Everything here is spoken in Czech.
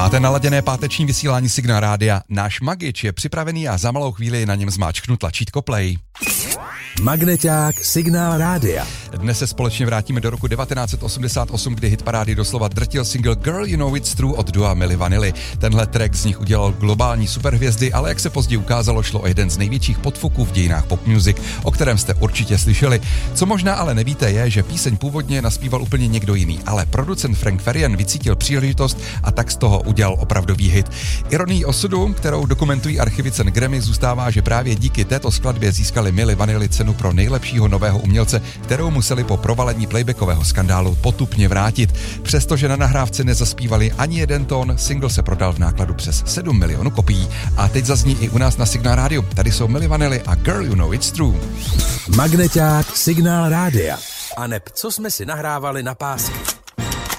Máte naladěné páteční vysílání Signál Rádia. Náš Magič je připravený a za malou chvíli na něm zmáčknu tlačítko play. Magneťák Signál Rádia. Dnes se společně vrátíme do roku 1988, kdy hitparády doslova drtil single Girl You Know It's True od dua Milli Vanilli. Tenhle track z nich udělal globální superhvězdy, ale jak se později ukázalo, šlo o jeden z největších podfuků v dějinách pop music, o kterém jste určitě slyšeli. Co možná ale nevíte je, že píseň původně naspíval úplně někdo jiný, ale producent Frank Farian vycítil příležitost a tak z toho udělal opravdový hit. Ironií osudu, kterou dokumentují archivy cen Grammy, zůstává, že právě díky této skladbě získali Milli Vanilli cenu pro nejlepšího nového umělce, kterou museli po provalení playbackového skandálu potupně vrátit. Přestože na nahrávce nezaspívali ani jeden tón, single se prodal v nákladu přes 7 milionů kopií. A teď zazní i u nás na Signál Rádiu. Tady jsou Milli Vanilli a Girl You Know It's True. Magneťák Signál Rádia. A neb co jsme si nahrávali na pásky.